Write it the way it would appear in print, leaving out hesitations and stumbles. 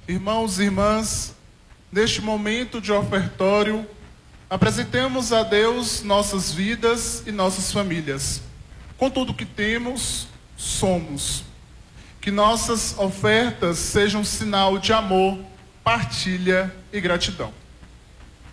Irmãos e irmãs, neste momento de ofertório, apresentemos a Deus nossas vidas e nossas famílias. Com tudo que temos, somos. Que nossas ofertas sejam um sinal de amor, partilha e gratidão.